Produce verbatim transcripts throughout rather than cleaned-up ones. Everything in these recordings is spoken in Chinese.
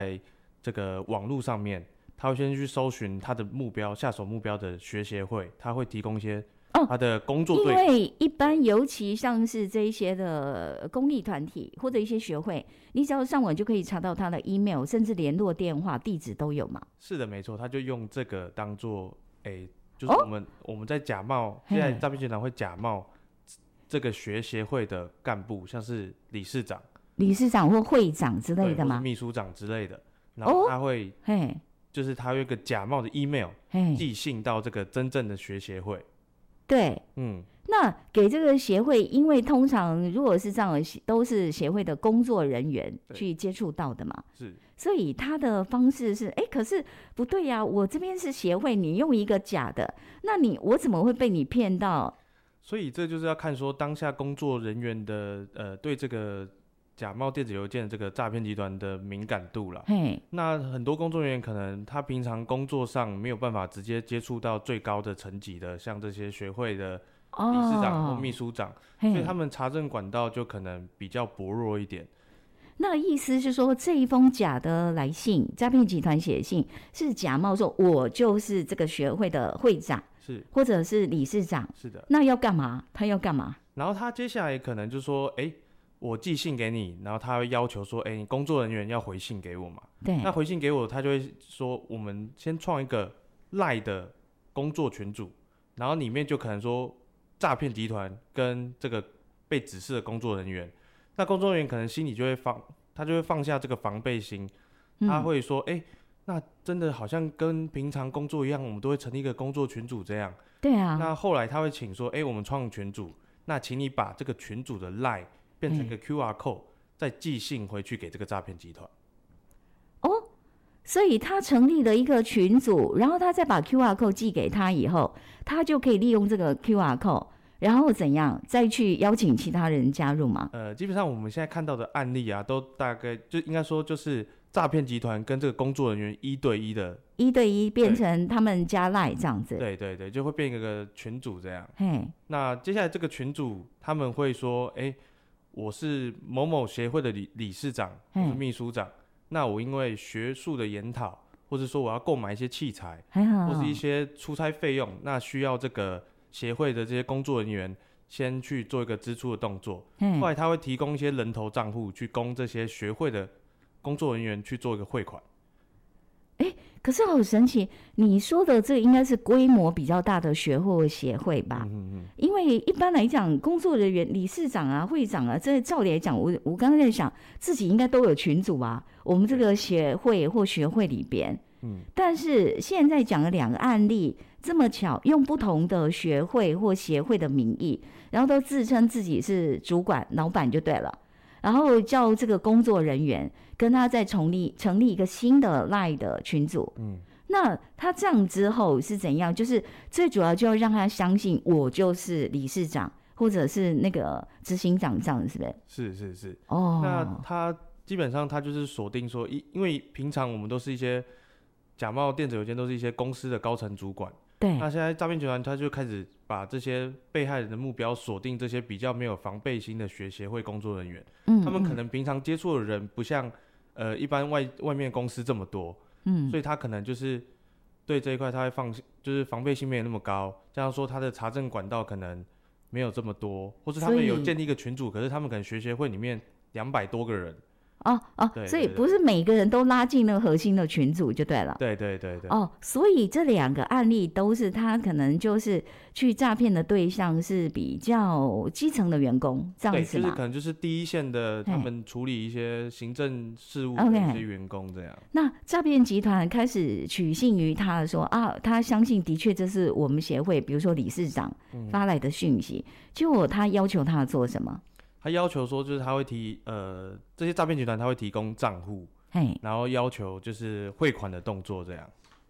这个网络上面，他会先去搜寻他的目标下手目标的学协会，他会提供一些他的工作对、 哦、因为一般尤其像是这一些的公益团体或者一些学会，你只要上网就可以查到他的 email 甚至联络电话地址都有嘛。 是的，没错，他就用这个当做诶，就是我们、哦、我们在假冒，现在诈骗集团会假冒这个学协会的干部，像是理事长、 理事长或会长之类的吗？ 或是秘书长之类的，然后他会、 哦、嘿， 就是他有一个假冒的 email 寄信到这个真正的学协会。 对， 嗯， 那给这个协会，因为通常如果是这样的，都是协会的工作人员去接触到的嘛， 是， 所以他的方式是，哎，可是不对呀、啊，我这边是协会，你用一个假的，那你我怎么会被你骗到？ 所以这就是要看说当下工作人员的呃对这个假冒电子邮件这个诈骗集团的敏感度啦。那很多工作人员可能他平常工作上没有办法直接接触到最高的层级的，像这些学会的理事长或秘书长，哦、所以他们查证管道就可能比较薄弱一点。 那意思是说，这一封假的来信，诈骗集团写信是假冒说我就是这个学会的会长， 是或者是理事长， 是的。 那要干嘛？他要干嘛？ 然后他接下来可能就说，哎、欸。我寄信给你，然后他会要求说，哎、欸，你工作人员要回信给我嘛？ 对。 那回信给我，他就会说，我们先创一个 LINE 的工作群组，然后里面就可能说诈骗集团跟这个被指示的工作人员，那工作人员可能心里就会放，他就会放下这个防备心，他会说，哎、嗯欸，那真的好像跟平常工作一样，我们都会成立一个工作群组这样。 对啊。 那后来他会请说，哎、欸，我们创群组，那请你把这个群组的 LINE变成一个 Q R code，、嗯、再寄信回去给这个诈骗集团。 哦，所以他成立了一个群组，然后他再把 Q R code 寄给他以后，他就可以利用这个 Q R code， 然后怎样再去邀请其他人加入吗？ 呃，基本上我们现在看到的案例啊，都大概就应该说就是诈骗集团跟这个工作人员一对一的， 一对一变成他们加 LINE 这样子。 对对对，就会变一个群组这样。 嘿， 那接下来这个群组他们会说，哎、欸。我是某某协会的 理, 理事长或是秘书长，那我因为学术的研讨，或是说我要购买一些器材，或是一些出差费用，那需要这个协会的这些工作人员先去做一个支出的动作，后来他会提供一些人头账户去供这些学会的工作人员去做一个汇款。 欸，可是好神奇，你说的这个应该是规模比较大的学会或协会吧？嗯嗯嗯。因为一般来讲，工作人员、理事长啊、会长啊，这照理来讲，我我刚刚在想，自己应该都有群组啊。我们这个协会或学会里边，嗯。但是现在讲了两个案例，这么巧，用不同的学会或协会的名义，然后都自称自己是主管、老板就对了。然后叫这个工作人员跟他再成立成立一个新的 LINE 的群组，嗯，那他这样之后是怎样？就是最主要就要让他相信我就是理事长或者是那个执行长，这样是不是？ 是是是， 哦， 那他基本上他就是锁定说，因因为平常我们都是一些假冒电子邮件，都是一些公司的高层主管。 对， 那现在诈骗集团他就开始把这些被害人的目标锁定这些比较没有防备心的学协会工作人员，嗯，他们可能平常接触的人不像呃一般外外面公司这么多，嗯，所以他可能就是对这一块他会放就是防备心没有那么高，这样说他的查证管道可能没有这么多，或是他们有建立一个群组，可是他们可能学协会里面两百多个人。 哦哦，所以不是每个人都拉进那个核心的群组就对了。 对对对对。 哦，所以这两个案例都是他可能就是去诈骗的对象是比较基层的员工，这样子吗？ 对，就是可能就是第一线的，他们处理一些行政事务的一些员工这样。Okay. 那诈骗集团开始取信于他说啊，他相信的确这是我们协会，比如说理事长发来的讯息，结果他要求他做什么？ 他要求说，就是他会提呃，这些诈骗集团他会提供账户，然后要求就是汇款的动作这样。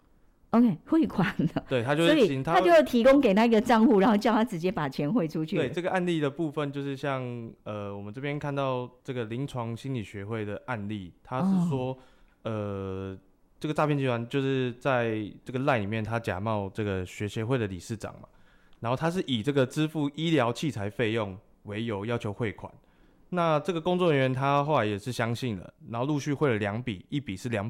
OK， 汇款的， 对，他就会请他， 他就会提供给他一个账户，然后叫他直接把钱汇出去。 对，这个案例的部分就是像呃，我们这边看到这个临床心理学会的案例，他是说，哦、呃，这个诈骗集团就是在这个 LINE 里面，他假冒这个学协会的理事长嘛，然后他是以这个支付医疗器材费用为由要求汇款， 那这个工作人员他后来也是相信了，然后陆续汇了两笔，一笔是两